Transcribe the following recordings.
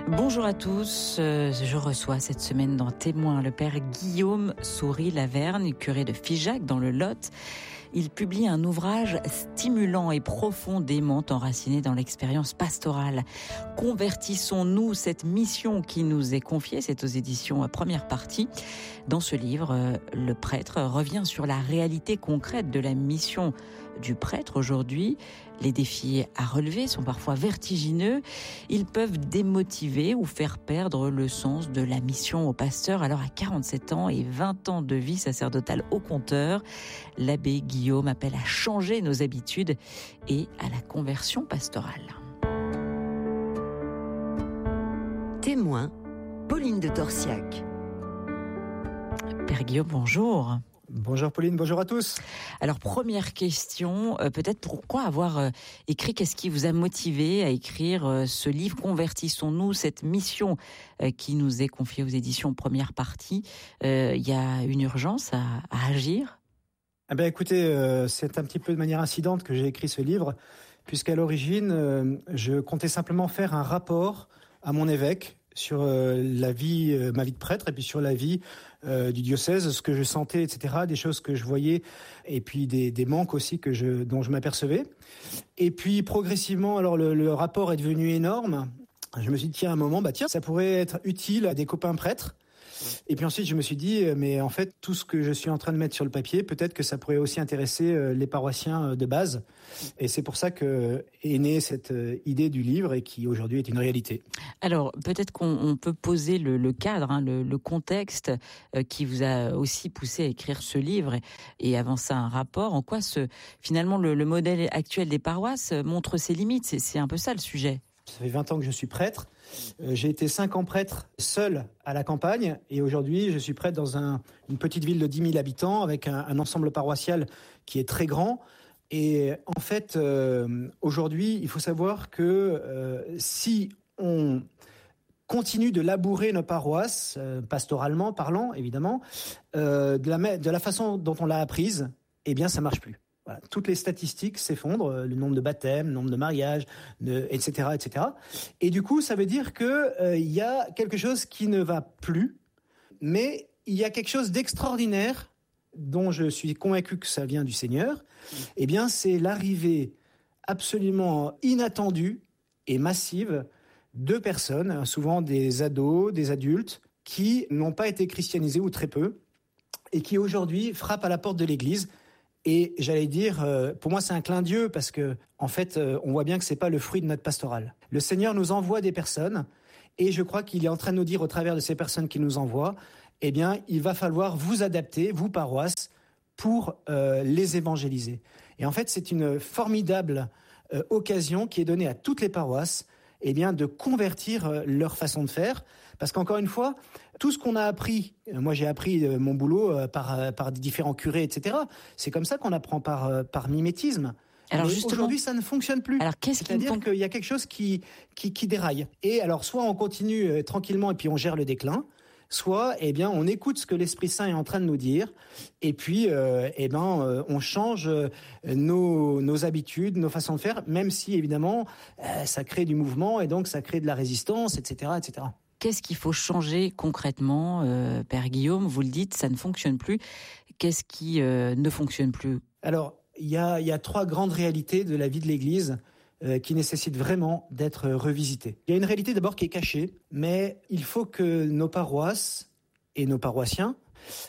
Bonjour à tous, je reçois cette semaine dans Témoins le père Guillaume Soury-Lavergne, curé de Figeac dans le Lot. Il publie un ouvrage stimulant et profondément enraciné dans l'expérience pastorale. Convertissons-nous, cette mission qui nous est confiée, c'est aux éditions Première Partie. Dans ce livre, le prêtre revient sur la réalité concrète de la mission du prêtre aujourd'hui. Les défis à relever sont parfois vertigineux. Ils peuvent démotiver ou faire perdre le sens de la mission au pasteur. Alors à 47 ans et 20 ans de vie sacerdotale au compteur, l'abbé Guillaume appelle à changer nos habitudes et à la conversion pastorale. Témoin, Pauline de Torsiac. Père Guillaume, bonjour. Bonjour Pauline, bonjour à tous. Alors première question, peut-être pourquoi avoir écrit, qu'est-ce qui vous a motivé à écrire ce livre Convertissons-nous, cette mission qui nous est confiée aux éditions Première Partie. Il y a une urgence à agir? Écoutez, c'est un petit peu de manière incidente que j'ai écrit ce livre, puisqu'à l'origine, je comptais simplement faire un rapport à mon évêque sur la vie, ma vie de prêtre, et puis sur la vie du diocèse, ce que je sentais, etc., des choses que je voyais, et puis des manques aussi dont je m'apercevais. Et puis progressivement, alors le rapport est devenu énorme. Je me suis dit, un moment, ça pourrait être utile à des copains prêtres. Et puis ensuite, je me suis dit, mais en fait, tout ce que je suis en train de mettre sur le papier, peut-être que ça pourrait aussi intéresser les paroissiens de base. Et c'est pour ça que est née cette idée du livre et qui aujourd'hui est une réalité. Alors, peut-être qu'on peut poser le cadre, le contexte qui vous a aussi poussé à écrire ce livre et avancer un rapport. En quoi finalement le modèle actuel des paroisses montre ses limites? C'est un peu ça le sujet. Ça fait 20 ans que je suis prêtre. J'ai été 5 ans prêtre seul à la campagne et aujourd'hui je suis prêtre dans une petite ville de 10 000 habitants avec un ensemble paroissial qui est très grand. Et en fait, aujourd'hui, il faut savoir que si on continue de labourer nos paroisses, pastoralement parlant évidemment, de la façon dont on l'a apprise, eh bien ça marche plus. Voilà, toutes les statistiques s'effondrent, le nombre de baptêmes, le nombre de mariages, etc., etc. Et du coup, ça veut dire que il y a quelque chose qui ne va plus, mais il y a quelque chose d'extraordinaire dont je suis convaincu que ça vient du Seigneur. Eh bien, c'est l'arrivée absolument inattendue et massive de personnes, souvent des ados, des adultes, qui n'ont pas été christianisés ou très peu, et qui aujourd'hui frappent à la porte de l'Église. Et j'allais dire, pour moi, c'est un clin d'yeux parce que, en fait, on voit bien que c'est pas le fruit de notre pastoral. Le Seigneur nous envoie des personnes et je crois qu'il est en train de nous dire au travers de ces personnes qu'il nous envoie, eh bien, il va falloir vous adapter, vous paroisses, pour les évangéliser. Et en fait, c'est une formidable occasion qui est donnée à toutes les paroisses, eh bien, de convertir leur façon de faire. Parce qu'encore une fois, tout ce qu'on a appris, moi j'ai appris mon boulot par différents curés, etc. C'est comme ça qu'on apprend par mimétisme. Alors mais justement, aujourd'hui, ça ne fonctionne plus. Alors C'est-à-dire qu'il y a quelque chose qui déraille. Et alors, soit on continue tranquillement et puis on gère le déclin, soit, eh bien, on écoute ce que l'Esprit Saint est en train de nous dire, et puis, on change nos habitudes, nos façons de faire, même si évidemment, ça crée du mouvement et donc ça crée de la résistance, etc., etc. Qu'est-ce qu'il faut changer concrètement, Père Guillaume? Vous le dites, ça ne fonctionne plus. Qu'est-ce qui ne fonctionne plus? Alors, il y a 3 grandes réalités de la vie de l'Église qui nécessitent vraiment d'être revisitées. Il y a une réalité d'abord qui est cachée, mais il faut que nos paroisses et nos paroissiens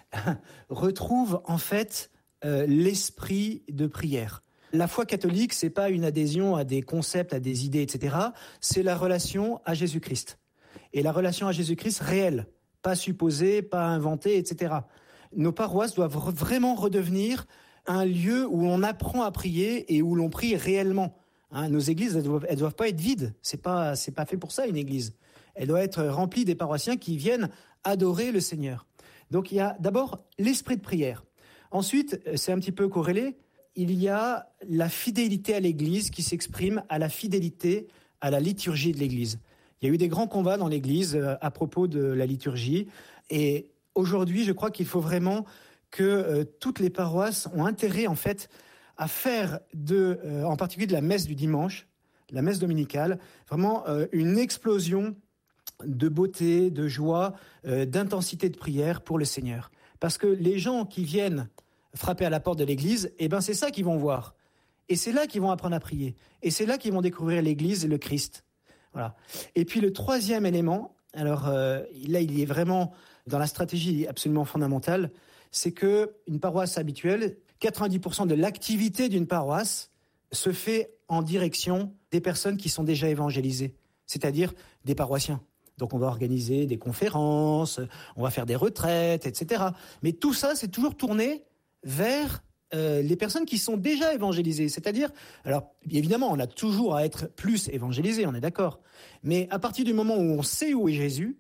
retrouvent en fait l'esprit de prière. La foi catholique, c'est pas une adhésion à des concepts, à des idées, etc. C'est la relation à Jésus-Christ. Et la relation à Jésus-Christ réelle, pas supposée, pas inventée, etc. Nos paroisses doivent vraiment redevenir un lieu où on apprend à prier et où l'on prie réellement. Nos églises, elles doivent pas être vides. C'est pas fait pour ça, une église. Elle doit être remplie des paroissiens qui viennent adorer le Seigneur. Donc il y a d'abord l'esprit de prière. Ensuite, c'est un petit peu corrélé, il y a la fidélité à l'église qui s'exprime à la fidélité à la liturgie de l'église. Il y a eu des grands combats dans l'église à propos de la liturgie. Et aujourd'hui, je crois qu'il faut vraiment que toutes les paroisses ont intérêt, en fait, à faire en particulier de la messe du dimanche, la messe dominicale, vraiment une explosion de beauté, de joie, d'intensité de prière pour le Seigneur. Parce que les gens qui viennent frapper à la porte de l'église, c'est ça qu'ils vont voir. Et c'est là qu'ils vont apprendre à prier. Et c'est là qu'ils vont découvrir l'église et le Christ. Voilà. Et puis le troisième élément, alors là il est vraiment dans la stratégie absolument fondamentale, c'est qu'une paroisse habituelle, 90% de l'activité d'une paroisse se fait en direction des personnes qui sont déjà évangélisées, c'est-à-dire des paroissiens. Donc on va organiser des conférences, on va faire des retraites, etc. Mais tout ça, c'est toujours tourné vers les personnes qui sont déjà évangélisées. C'est-à-dire, alors évidemment, on a toujours à être plus évangélisé, on est d'accord. Mais à partir du moment où on sait où est Jésus,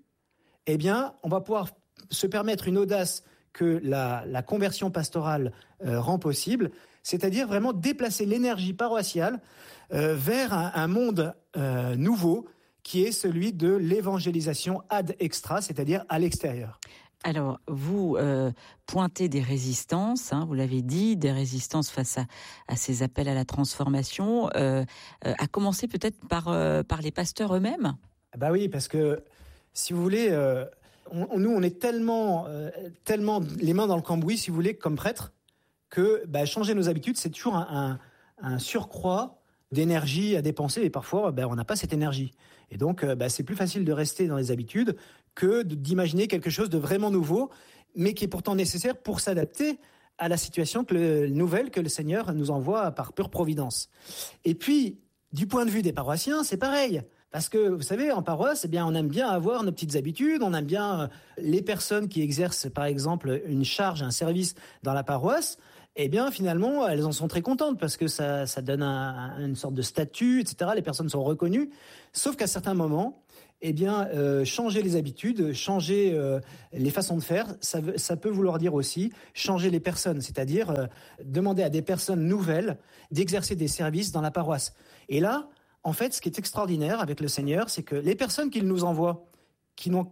on va pouvoir se permettre une audace que la conversion pastorale rend possible, c'est-à-dire vraiment déplacer l'énergie paroissiale vers un monde nouveau qui est celui de l'évangélisation ad extra, c'est-à-dire à l'extérieur. Alors, vous pointez des résistances, vous l'avez dit, des résistances face à ces appels à la transformation, à commencer peut-être par les pasteurs eux-mêmes ? Bah oui, parce que, si vous voulez, nous, on est tellement les mains dans le cambouis, si vous voulez, comme prêtres, que changer nos habitudes, c'est toujours un surcroît d'énergie à dépenser, et parfois, on n'a pas cette énergie. Et donc, c'est plus facile de rester dans les habitudes que d'imaginer quelque chose de vraiment nouveau, mais qui est pourtant nécessaire pour s'adapter à la situation nouvelle que le Seigneur nous envoie par pure providence. Et puis, du point de vue des paroissiens, c'est pareil. Parce que, vous savez, en paroisse, on aime bien avoir nos petites habitudes, on aime bien les personnes qui exercent, par exemple, une charge, un service dans la paroisse, finalement, elles en sont très contentes parce que ça donne une sorte de statut, etc. Les personnes sont reconnues. Sauf qu'à certains moments, changer les habitudes, changer les façons de faire, ça peut vouloir dire aussi changer les personnes, c'est-à-dire demander à des personnes nouvelles d'exercer des services dans la paroisse. Et là, en fait, ce qui est extraordinaire avec le Seigneur, c'est que les personnes qu'il nous envoie, qui n'ont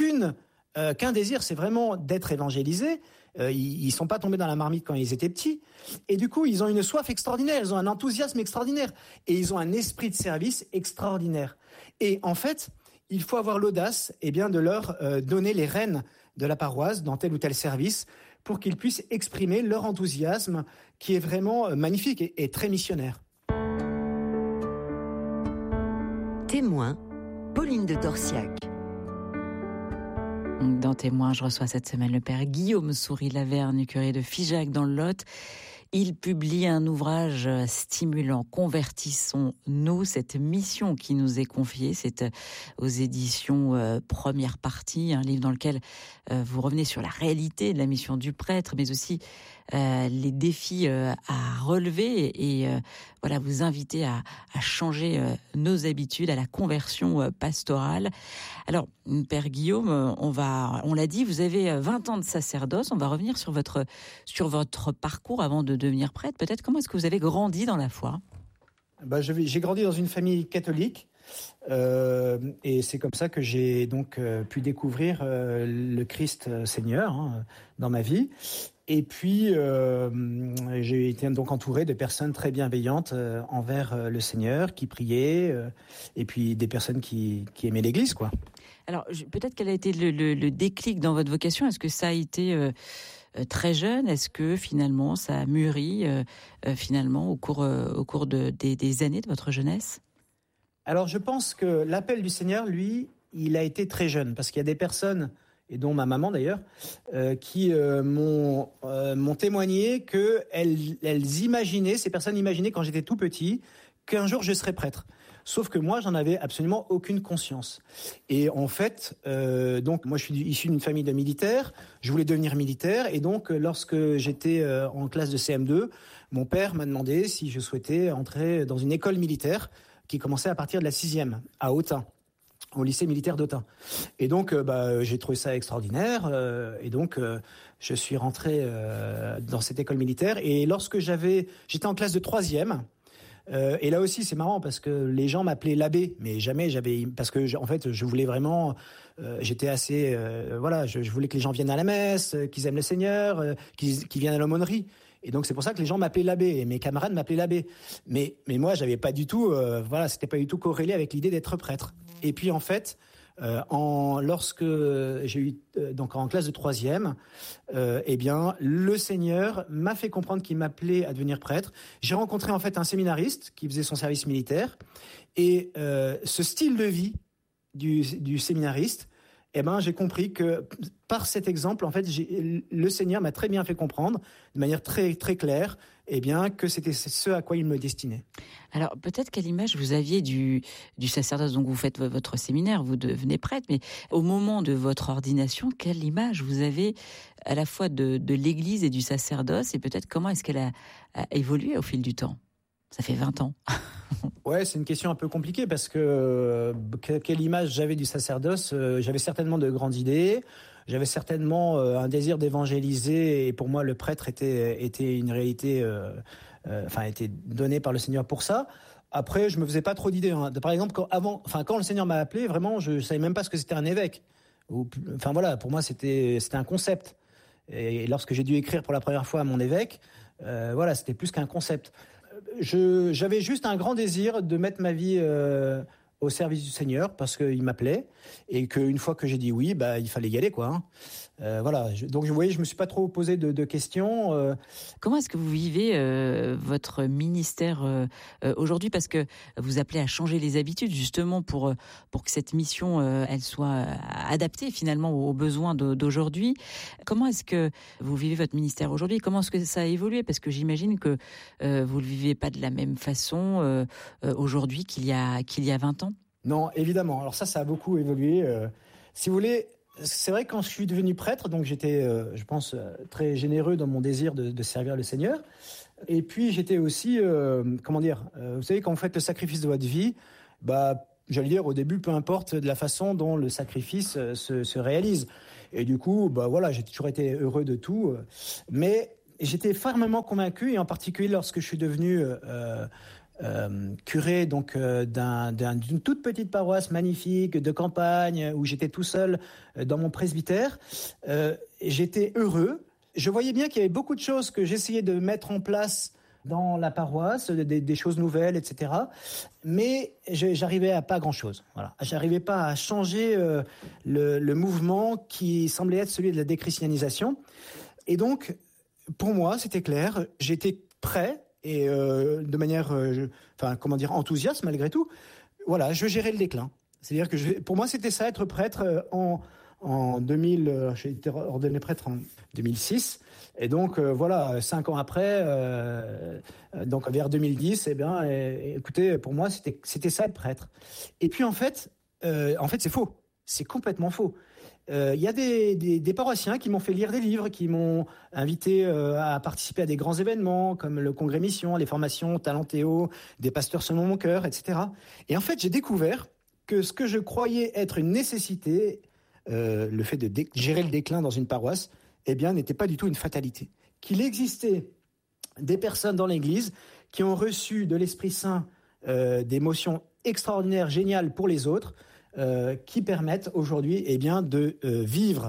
qu'un désir, c'est vraiment d'être évangélisés. Ils sont pas tombés dans la marmite quand ils étaient petits. Et du coup, ils ont une soif extraordinaire, ils ont un enthousiasme extraordinaire. Et ils ont un esprit de service extraordinaire. Et en fait, il faut avoir l'audace de leur donner les rênes de la paroisse dans tel ou tel service pour qu'ils puissent exprimer leur enthousiasme qui est vraiment magnifique et très missionnaire. Témoin, Pauline de Torsiac. Dans Témoin, je reçois cette semaine le père Guillaume Soury-Lavergne, curé de Figeac dans le Lot. Il publie un ouvrage stimulant, Convertissons-nous, cette mission qui nous est confiée. C'est aux éditions Première Partie, un livre dans lequel vous revenez sur la réalité de la mission du prêtre, mais aussi les défis à relever et vous inviter à changer nos habitudes, à la conversion pastorale. Alors, Père Guillaume, on l'a dit, vous avez 20 ans de sacerdoce. On va revenir sur votre parcours avant de devenir prêtre. Peut-être comment est-ce que vous avez grandi dans la foi ? J'ai grandi dans une famille catholique. Et c'est comme ça que j'ai donc pu découvrir le Christ Seigneur dans ma vie. Et puis j'ai été donc entouré de personnes très bienveillantes envers le Seigneur, qui priaient, et puis des personnes qui aimaient l'Église, quoi. Alors peut-être quel a été le déclic dans votre vocation ? Est-ce que ça a été très jeune ? Est-ce que finalement ça a mûri finalement au cours des années de votre jeunesse ? Alors je pense que l'appel du Seigneur, lui, il a été très jeune, parce qu'il y a des personnes, et dont ma maman d'ailleurs, qui m'ont témoigné qu'elles imaginaient, ces personnes imaginaient quand j'étais tout petit, qu'un jour je serais prêtre. Sauf que moi, j'en avais absolument aucune conscience. Et en fait, donc moi je suis issu d'une famille de militaires, je voulais devenir militaire, et donc lorsque j'étais en classe de CM2, mon père m'a demandé si je souhaitais entrer dans une école militaire qui commençait à partir de la 6e, à Autun, au lycée militaire d'Autun. Et donc, j'ai trouvé ça extraordinaire. Et donc, je suis rentré dans cette école militaire. Et lorsque j'étais en classe de 3e, et là aussi, c'est marrant parce que les gens m'appelaient l'abbé, mais jamais parce que en fait, je voulais vraiment, j'étais assez, je voulais que les gens viennent à la messe, qu'ils aiment le Seigneur, qu'ils viennent à l'aumônerie. Et donc, c'est pour ça que les gens m'appelaient l'abbé, et mes camarades m'appelaient l'abbé. Mais moi, j'avais pas du tout, c'était pas du tout corrélé avec l'idée d'être prêtre. Et puis, en fait, Lorsque j'ai eu donc en classe de 3e, eh bien le Seigneur m'a fait comprendre qu'il m'appelait à devenir prêtre. J'ai rencontré en fait un séminariste qui faisait son service militaire et ce style de vie du séminariste, eh ben j'ai compris que par cet exemple en fait le Seigneur m'a très bien fait comprendre de manière très très claire eh bien que c'était ce à quoi il me destinait. Alors peut-être quelle image vous aviez du sacerdoce, donc vous faites votre séminaire, vous devenez prêtre, mais au moment de votre ordination, quelle image vous avez à la fois de l'Église et du sacerdoce, et peut-être comment est-ce qu'elle a évolué au fil du temps? Ça fait 20 ans. Ouais, c'est une question un peu compliquée parce que quelle image j'avais du sacerdoce? J'avais certainement de grandes idées. J'avais certainement un désir d'évangéliser et pour moi le prêtre était une réalité, était donné par le Seigneur pour ça. Après, je me faisais pas trop d'idées. Hein. Par exemple, quand le Seigneur m'a appelé, vraiment, je savais même pas ce que c'était un évêque. Enfin voilà, pour moi c'était un concept. Et lorsque j'ai dû écrire pour la première fois à mon évêque, c'était plus qu'un concept. J'avais juste un grand désir de mettre ma vie au service du Seigneur parce qu'il m'appelait et qu'une fois que j'ai dit oui, il fallait y aller quoi. Hein. Donc vous voyez, je me suis pas trop posé de questions. Comment est-ce que vous vivez votre ministère aujourd'hui, parce que vous appelez à changer les habitudes justement pour que cette mission elle soit adaptée finalement aux besoins d'aujourd'hui. Comment est-ce que vous vivez votre ministère aujourd'hui? Comment est-ce que ça a évolué? Parce que j'imagine que vous le vivez pas de la même façon aujourd'hui qu'il y a 20 ans. Non, évidemment. Alors ça a beaucoup évolué. Si vous voulez, c'est vrai que quand je suis devenu prêtre, donc j'étais, je pense, très généreux dans mon désir de servir le Seigneur. Et puis j'étais aussi, vous savez, quand vous faites le sacrifice de votre vie, j'allais dire au début, peu importe de la façon dont le sacrifice se réalise. Et du coup, j'ai toujours été heureux de tout. Mais j'étais fermement convaincu, et en particulier lorsque je suis devenu curé donc d'une toute petite paroisse magnifique de campagne où j'étais tout seul dans mon presbytère, j'étais heureux. Je voyais bien qu'il y avait beaucoup de choses que j'essayais de mettre en place dans la paroisse, des choses nouvelles, etc. Mais j'arrivais à pas grand-chose. Voilà, j'arrivais pas à changer le mouvement qui semblait être celui de la déchristianisation. Et donc, pour moi, c'était clair. J'étais prêt. Et de manière, enthousiaste malgré tout, je gérais le déclin. C'est-à-dire que pour moi, c'était ça, être prêtre en 2000. J'ai été ordonné prêtre en 2006. Et donc, 5 ans après, donc vers 2010, écoutez, pour moi, c'était ça, être prêtre. Et puis, en fait, c'est faux. C'est complètement faux. Il y a des paroissiens qui m'ont fait lire des livres, qui m'ont invité à participer à des grands événements comme le Congrès Mission, les formations Talentéo, des pasteurs selon mon cœur, etc. Et en fait, j'ai découvert que ce que je croyais être une nécessité, le fait de gérer le déclin dans une paroisse, n'était pas du tout une fatalité. Qu'il existait des personnes dans l'Église qui ont reçu de l'Esprit Saint des motions extraordinaires, géniales pour les autres, qui permettent aujourd'hui de vivre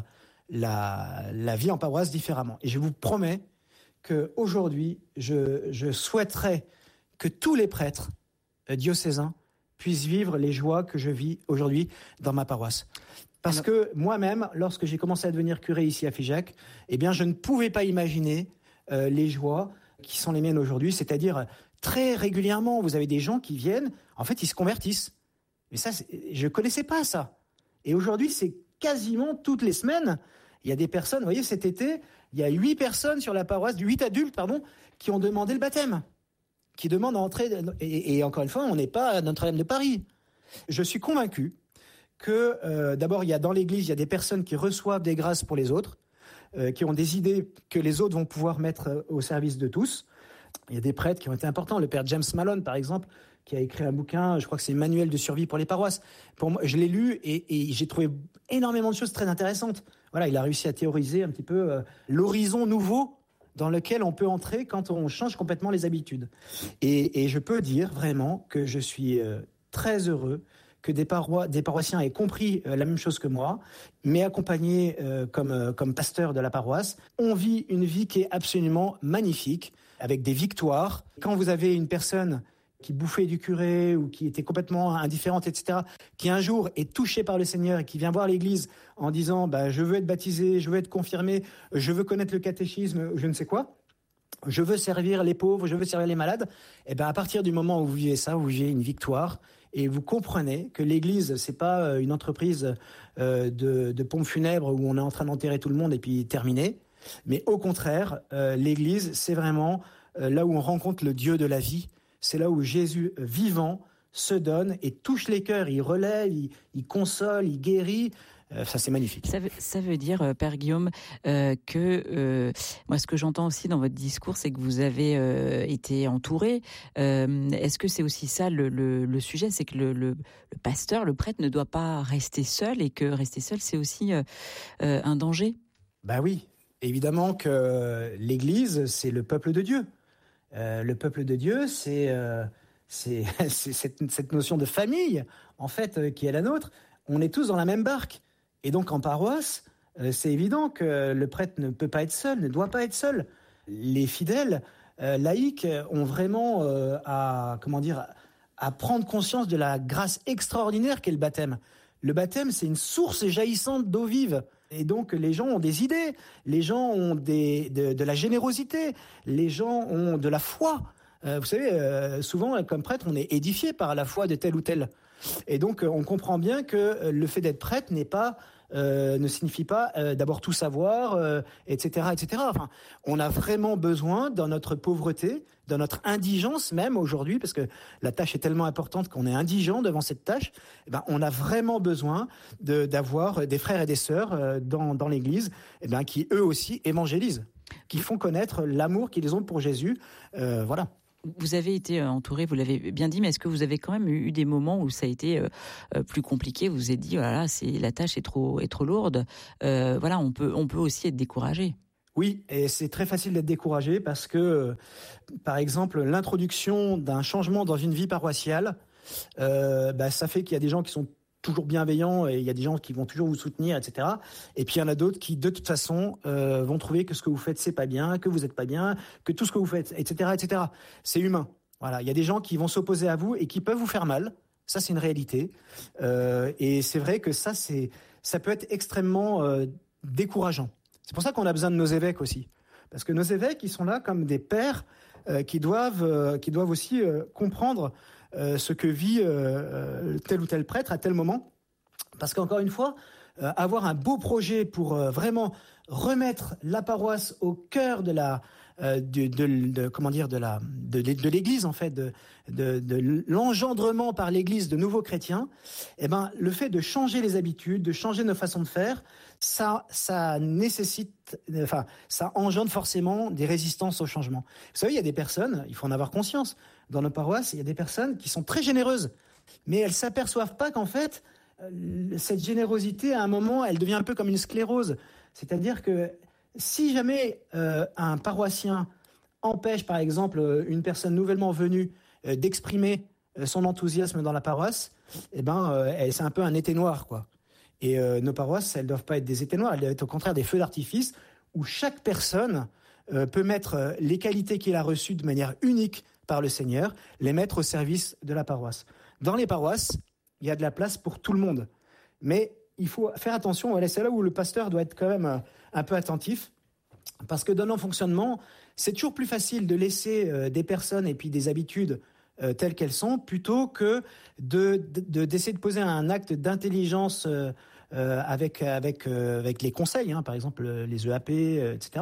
la vie en paroisse différemment. Et je vous promets qu'aujourd'hui, je souhaiterais que tous les prêtres diocésains puissent vivre les joies que je vis aujourd'hui dans ma paroisse. Parce que moi-même, lorsque j'ai commencé à devenir curé ici à Figeac, je ne pouvais pas imaginer les joies qui sont les miennes aujourd'hui. C'est-à-dire, très régulièrement, vous avez des gens qui viennent, en fait, ils se convertissent. Mais ça, je connaissais pas ça. Et aujourd'hui, c'est quasiment toutes les semaines. Il y a des personnes, vous voyez, cet été, il y a 8 personnes sur la paroisse, 8 adultes, qui ont demandé le baptême, qui demandent à entrer. Et encore une fois, on n'est pas à Notre-Dame de Paris. Je suis convaincu que, d'abord, dans l'Église, il y a des personnes qui reçoivent des grâces pour les autres, qui ont des idées que les autres vont pouvoir mettre au service de tous. Il y a des prêtres qui ont été importants. Le père James Malone, par exemple, qui a écrit un bouquin, je crois que c'est Manuel de survie pour les paroisses. Pour moi, je l'ai lu et j'ai trouvé énormément de choses très intéressantes. Voilà, il a réussi à théoriser un petit peu l'horizon nouveau dans lequel on peut entrer quand on change complètement les habitudes. Et je peux dire vraiment que je suis très heureux que des paroissiens aient compris la même chose que moi, mais accompagnés comme pasteur de la paroisse. On vit une vie qui est absolument magnifique, avec des victoires. Quand vous avez une personne qui bouffait du curé ou qui était complètement indifférente, etc., qui un jour est touchée par le Seigneur et qui vient voir l'Église en disant je veux être baptisé, je veux être confirmé, je veux connaître le catéchisme, je ne sais quoi, je veux servir les pauvres, je veux servir les malades, et à partir du moment où vous vivez ça, vous vivez une victoire et vous comprenez que l'Église, c'est pas une entreprise de pompes funèbres où on est en train d'enterrer tout le monde et puis terminé, mais au contraire, l'Église, c'est vraiment là où on rencontre le Dieu de la vie. C'est là où Jésus vivant se donne et touche les cœurs, il relève, il console, il guérit. Ça, c'est magnifique. Ça veut dire, Père Guillaume, que moi, ce que j'entends aussi dans votre discours, c'est que vous avez été entouré. Est-ce que c'est aussi ça le sujet, c'est que le pasteur, le prêtre ne doit pas rester seul et que rester seul, c'est aussi un danger? Oui, évidemment que l'Église, c'est le peuple de Dieu. Le peuple de Dieu, c'est cette notion de famille, en fait, qui est la nôtre. On est tous dans la même barque. Et donc, en paroisse, c'est évident que le prêtre ne peut pas être seul, ne doit pas être seul. Les fidèles laïcs ont vraiment à prendre conscience de la grâce extraordinaire qu'est le baptême. Le baptême, c'est une source jaillissante d'eau vive. Et donc, les gens ont des idées, les gens ont de la générosité, les gens ont de la foi. Vous savez, souvent, comme prêtre, on est édifié par la foi de tel ou tel. Et donc, on comprend bien que le fait d'être prêtre ne signifie pas d'abord tout savoir, etc., etc. Enfin, on a vraiment besoin, dans notre pauvreté, dans notre indigence même aujourd'hui, parce que la tâche est tellement importante qu'on est indigent devant cette tâche, on a vraiment besoin d'avoir des frères et des sœurs dans l'Église qui, eux aussi, évangélisent, qui font connaître l'amour qu'ils ont pour Jésus. Voilà. Vous avez été entouré, vous l'avez bien dit, mais est-ce que vous avez quand même eu des moments où ça a été plus compliqué? Vous vous êtes dit, voilà, la tâche est trop lourde. Voilà, on peut aussi être découragé. Oui, et c'est très facile d'être découragé parce que, par exemple, l'introduction d'un changement dans une vie paroissiale, ça fait qu'il y a des gens qui sont toujours bienveillants et il y a des gens qui vont toujours vous soutenir, etc. Et puis il y en a d'autres qui, de toute façon, vont trouver que ce que vous faites, c'est pas bien, que vous n'êtes pas bien, que tout ce que vous faites, etc., etc. C'est humain. Voilà, il y a des gens qui vont s'opposer à vous et qui peuvent vous faire mal. Ça, c'est une réalité. Et c'est vrai que ça peut être extrêmement décourageant. C'est pour ça qu'on a besoin de nos évêques aussi. Parce que nos évêques, ils sont là comme des pères qui doivent aussi comprendre ce que vit tel ou tel prêtre à tel moment. Parce qu'encore une fois, avoir un beau projet pour vraiment remettre la paroisse au cœur de l'Église, en fait, de l'engendrement par l'Église de nouveaux chrétiens, le fait de changer les habitudes, de changer nos façons de faire, ça engendre forcément des résistances au changement. Vous savez, il y a des personnes, il faut en avoir conscience, dans nos paroisses, il y a des personnes qui sont très généreuses, mais elles s'aperçoivent pas qu'en fait, cette générosité, à un moment, elle devient un peu comme une sclérose. C'est-à-dire que si jamais un paroissien empêche, par exemple, une personne nouvellement venue d'exprimer son enthousiasme dans la paroisse, c'est un peu un été noir, quoi. Et nos paroisses, elles ne doivent pas être des étés noirs, elles doivent être au contraire des feux d'artifice où chaque personne peut mettre les qualités qu'il a reçues de manière unique par le Seigneur, les mettre au service de la paroisse. Dans les paroisses, il y a de la place pour tout le monde. Mais il faut faire attention, voilà, c'est là où le pasteur doit être quand même un peu attentif, parce que dans nos fonctionnements, c'est toujours plus facile de laisser des personnes et puis des habitudes telles qu'elles sont, plutôt que d'essayer de poser un acte d'intelligence avec les conseils, par exemple les EAP, etc.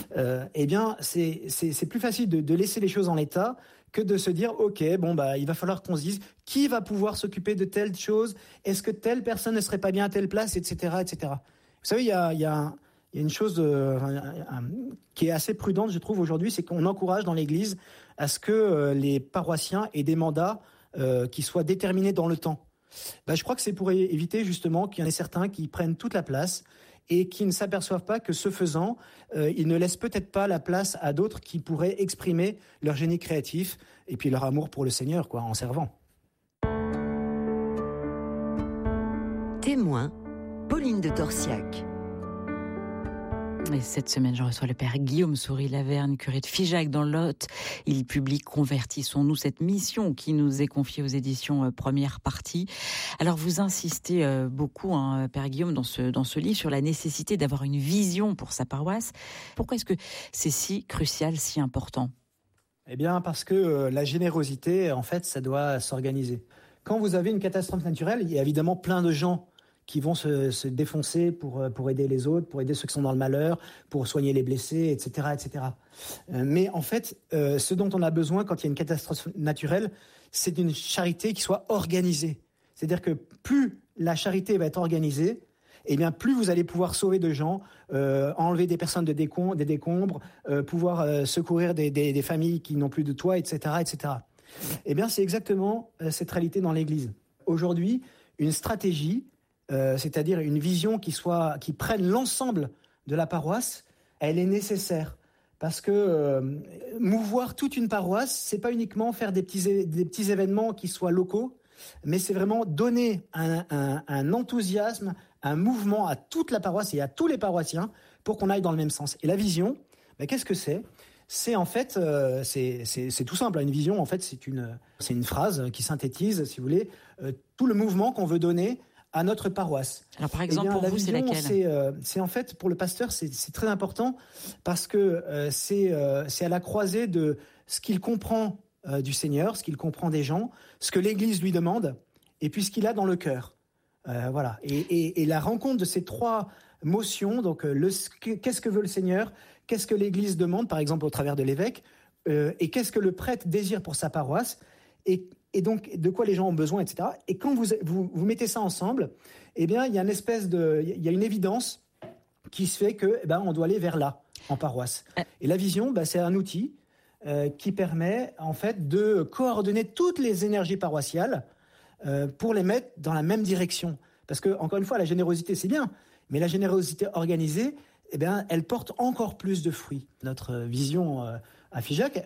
C'est plus facile de laisser les choses en l'état que de se dire, ok, il va falloir qu'on se dise qui va pouvoir s'occuper de telle chose, est-ce que telle personne ne serait pas bien à telle place, etc., etc. Vous savez, il y a une chose qui est assez prudente, je trouve, aujourd'hui, c'est qu'on encourage dans l'Église à ce que les paroissiens aient des mandats qui soient déterminés dans le temps. Je crois que c'est pour éviter justement qu'il y en ait certains qui prennent toute la place et qui ne s'aperçoivent pas que, ce faisant, ils ne laissent peut-être pas la place à d'autres qui pourraient exprimer leur génie créatif et puis leur amour pour le Seigneur, en servant. Témoin, Pauline de Torsiac. Et cette semaine, je reçois le père Guillaume Soury-Lavergne, curé de Figeac dans le Lot. Il publie Convertissons-nous, cette mission qui nous est confiée aux éditions Première Partie. Alors vous insistez beaucoup, père Guillaume, dans ce livre, sur la nécessité d'avoir une vision pour sa paroisse. Pourquoi est-ce que c'est si crucial, si important ? Eh bien, parce que la générosité, en fait, ça doit s'organiser. Quand vous avez une catastrophe naturelle, il y a évidemment plein de gens qui vont se défoncer pour aider les autres, pour aider ceux qui sont dans le malheur, pour soigner les blessés, etc. etc. Mais en fait, ce dont on a besoin quand il y a une catastrophe naturelle, c'est d'une charité qui soit organisée. C'est-à-dire que plus la charité va être organisée, eh bien, plus vous allez pouvoir sauver de gens, enlever des personnes des décombres, pouvoir secourir des familles qui n'ont plus de toit, etc. etc. Eh bien, c'est exactement cette réalité dans l'Église. Aujourd'hui, une stratégie, c'est-à-dire une vision qui prenne l'ensemble de la paroisse, elle est nécessaire. Parce que mouvoir toute une paroisse, c'est pas uniquement faire des petits événements qui soient locaux, mais c'est vraiment donner un enthousiasme, un mouvement à toute la paroisse et à tous les paroissiens pour qu'on aille dans le même sens. Et la vision, qu'est-ce que c'est ? C'est en fait, c'est tout simple. Une vision, en fait, c'est une phrase qui synthétise, si vous voulez, tout le mouvement qu'on veut donner à notre paroisse. Alors par exemple, pour vous, c'est laquelle ? C'est en fait, pour le pasteur, c'est très important parce que c'est à la croisée de ce qu'il comprend du Seigneur, ce qu'il comprend des gens, ce que l'Église lui demande, et puis ce qu'il a dans le cœur. Voilà. Et la rencontre de ces trois motions, donc qu'est-ce que veut le Seigneur, qu'est-ce que l'Église demande, par exemple au travers de l'évêque, et qu'est-ce que le prêtre désire pour sa paroisse, et donc de quoi les gens ont besoin, etc. Et quand vous mettez ça ensemble, eh bien il y a une évidence qui se fait que on doit aller vers là en paroisse. Et la vision, c'est un outil qui permet en fait de coordonner toutes les énergies paroissiales pour les mettre dans la même direction. Parce que encore une fois, la générosité c'est bien, mais la générosité organisée, elle porte encore plus de fruits. Notre vision à Figeac,